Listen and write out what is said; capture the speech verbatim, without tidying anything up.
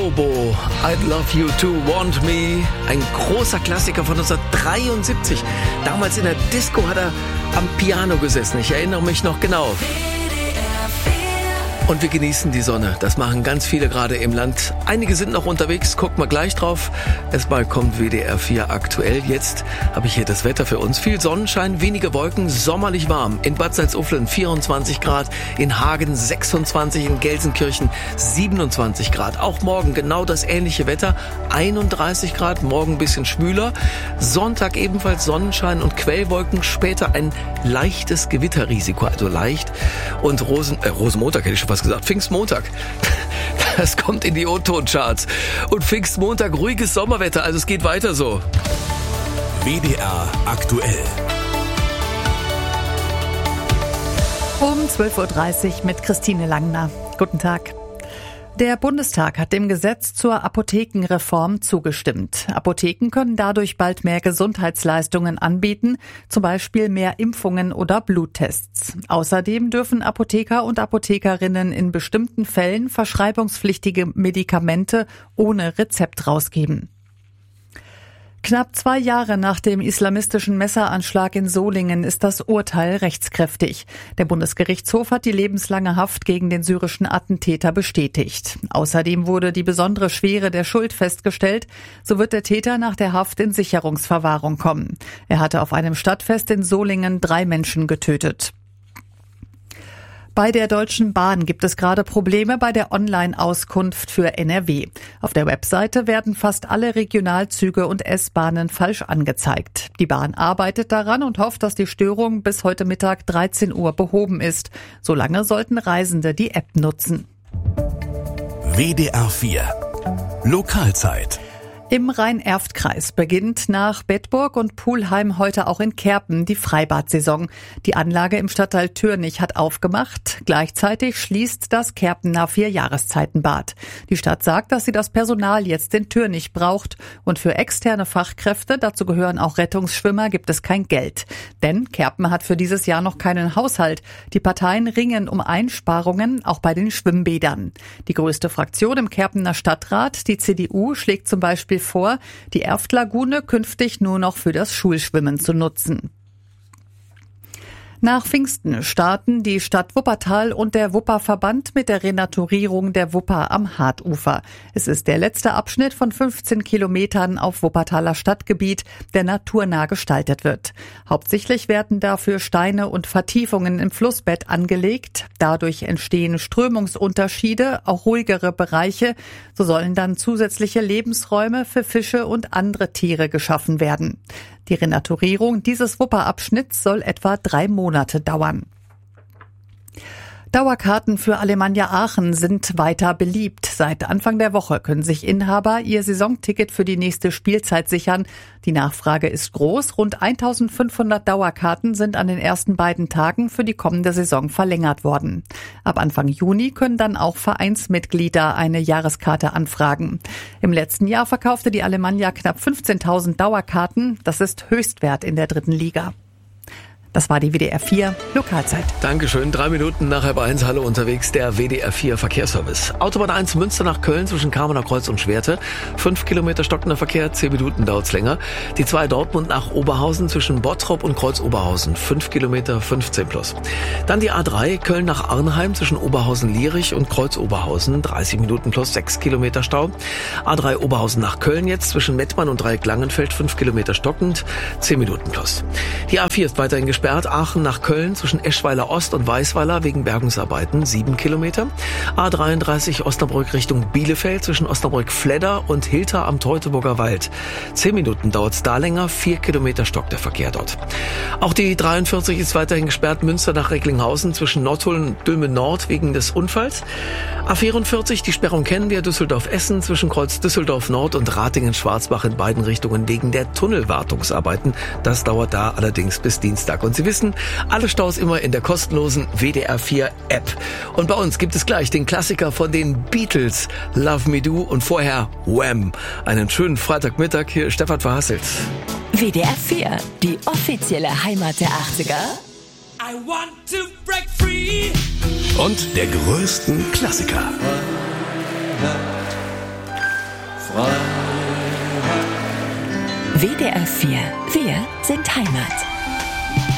Bonobo, I'd Love You To Want Me. Ein großer Klassiker von neunzehnhundertdreiundsiebzig. Damals in der Disco hat er am Piano gesessen. Ich erinnere mich noch genau. Und wir genießen die Sonne. Das machen ganz viele gerade im Land. Einige sind noch unterwegs, gucken wir gleich drauf. Erstmal kommt W D R vier aktuell. Jetzt habe ich hier das Wetter für uns. Viel Sonnenschein, wenige Wolken, sommerlich warm. In Bad Salzuflen vierundzwanzig Grad, in Hagen sechsundzwanzig, in Gelsenkirchen siebenundzwanzig Grad. Auch morgen genau das ähnliche Wetter, einunddreißig Grad, morgen ein bisschen schwüler. Sonntag ebenfalls Sonnenschein und Quellwolken, später ein leichtes Gewitterrisiko, also leicht. Und Rosen, äh, Rosenmontag hätte ich schon fast gesagt, Pfingstmontag. Das kommt in die O-Ton-Charts. Und Pfingstmontag, ruhiges Sommerwetter, also es geht weiter so. W D R aktuell. Um zwölf Uhr dreißig mit Christine Langner. Guten Tag. Der Bundestag hat dem Gesetz zur Apothekenreform zugestimmt. Apotheken können dadurch bald mehr Gesundheitsleistungen anbieten, zum Beispiel mehr Impfungen oder Bluttests. Außerdem dürfen Apotheker und Apothekerinnen in bestimmten Fällen verschreibungspflichtige Medikamente ohne Rezept rausgeben. Knapp zwei Jahre nach dem islamistischen Messeranschlag in Solingen ist das Urteil rechtskräftig. Der Bundesgerichtshof hat die lebenslange Haft gegen den syrischen Attentäter bestätigt. Außerdem wurde die besondere Schwere der Schuld festgestellt. So wird der Täter nach der Haft in Sicherungsverwahrung kommen. Er hatte auf einem Stadtfest in Solingen drei Menschen getötet. Bei der Deutschen Bahn gibt es gerade Probleme bei der Online-Auskunft für N R W. Auf der Webseite werden fast alle Regionalzüge und S-Bahnen falsch angezeigt. Die Bahn arbeitet daran und hofft, dass die Störung bis heute Mittag dreizehn Uhr behoben ist. Solange sollten Reisende die App nutzen. W D R vier Lokalzeit. Im Rhein-Erft-Kreis beginnt nach Bedburg und Pulheim heute auch in Kerpen die Freibad-Saison. Die Anlage im Stadtteil Türnich hat aufgemacht. Gleichzeitig schließt das Kerpener Vier-Jahreszeiten-Bad. Die Stadt sagt, dass sie das Personal jetzt in Türnich braucht. Und für externe Fachkräfte, dazu gehören auch Rettungsschwimmer, gibt es kein Geld. Denn Kerpen hat für dieses Jahr noch keinen Haushalt. Die Parteien ringen um Einsparungen, auch bei den Schwimmbädern. Die größte Fraktion im Kerpener Stadtrat, die C D U, schlägt zum Beispiel vor, die Erftlagune künftig nur noch für das Schulschwimmen zu nutzen. Nach Pfingsten starten die Stadt Wuppertal und der Wupperverband mit der Renaturierung der Wupper am Hartufer. Es ist der letzte Abschnitt von fünfzehn Kilometern auf Wuppertaler Stadtgebiet, der naturnah gestaltet wird. Hauptsächlich werden dafür Steine und Vertiefungen im Flussbett angelegt. Dadurch entstehen Strömungsunterschiede, auch ruhigere Bereiche. So sollen dann zusätzliche Lebensräume für Fische und andere Tiere geschaffen werden. Die Renaturierung dieses Wupperabschnitts soll etwa drei Monate dauern. Dauerkarten für Alemannia Aachen sind weiter beliebt. Seit Anfang der Woche können sich Inhaber ihr Saisonticket für die nächste Spielzeit sichern. Die Nachfrage ist groß. Rund eintausendfünfhundert Dauerkarten sind an den ersten beiden Tagen für die kommende Saison verlängert worden. Ab Anfang Juni können dann auch Vereinsmitglieder eine Jahreskarte anfragen. Im letzten Jahr verkaufte die Alemannia knapp fünfzehntausend Dauerkarten. Das ist Höchstwert in der dritten Liga. Das war die W D R vier Lokalzeit. Dankeschön. Drei Minuten nach halb eins. Hallo unterwegs, der W D R vier Verkehrsservice. Autobahn eins Münster nach Köln zwischen Kamener Kreuz und Schwerte. Fünf Kilometer stockender Verkehr, zehn Minuten dauert's länger. Die zwei Dortmund nach Oberhausen zwischen Bottrop und Kreuz Oberhausen. Fünf Kilometer, fünfzehn plus. Dann die A drei Köln nach Arnheim zwischen Oberhausen-Lierich und Kreuz Oberhausen. dreißig Minuten plus sechs Kilometer Stau. A drei Oberhausen nach Köln jetzt zwischen Mettmann und Dreieck Langenfeld. Fünf Kilometer stockend, zehn Minuten plus. Die A vier ist weiterhin gesperrt. Aachen nach Köln zwischen Eschweiler Ost und Weißweiler wegen Bergungsarbeiten, sieben Kilometer. A dreiunddreißig Osnabrück Richtung Bielefeld zwischen Osnabrück-Fledder und Hilter am Teutoburger Wald. Zehn Minuten dauert's da länger, vier Kilometer stockt der Verkehr dort. Auch die dreiundvierzig ist weiterhin gesperrt, Münster nach Recklinghausen zwischen Nordholm und Dülmen Nord wegen des Unfalls. A vierundvierzig, die Sperrung kennen wir, Düsseldorf-Essen zwischen Kreuz Düsseldorf Nord und Ratingen-Schwarzbach in beiden Richtungen wegen der Tunnelwartungsarbeiten. Das dauert da allerdings bis Dienstag. Und Sie wissen, alle Staus immer in der kostenlosen W D R vier App. Und bei uns gibt es gleich den Klassiker von den Beatles, Love Me Do, und vorher Wham. Einen schönen Freitagmittag, hier ist Stefan Verhasselt. W D R vier, die offizielle Heimat der achtziger. I want to break free. Und der größten Klassiker. W D R vier. Wir sind Heimat.